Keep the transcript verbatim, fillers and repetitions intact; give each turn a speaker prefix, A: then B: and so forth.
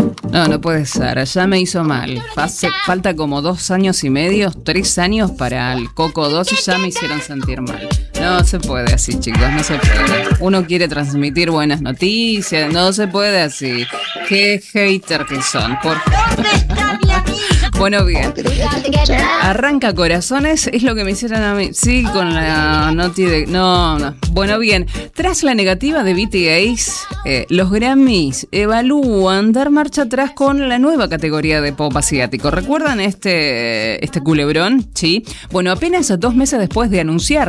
A: No, no puede ser, ya me hizo mal. Hace, falta como dos años y medio, tres años para el Coco dos y ya me hicieron sentir mal. No se puede así, chicos, no se puede. Uno quiere transmitir buenas noticias, no se puede así. Qué hater que son, por Bueno, bien. Arranca corazones, es lo que me hicieron a mí. Sí, con la noti de... No, no. Bueno, bien. Tras la negativa de B T S, eh, los Grammys evalúan dar marcha atrás con la nueva categoría de pop asiático. ¿Recuerdan este, este culebrón? Sí. Bueno, apenas dos meses después de anunciar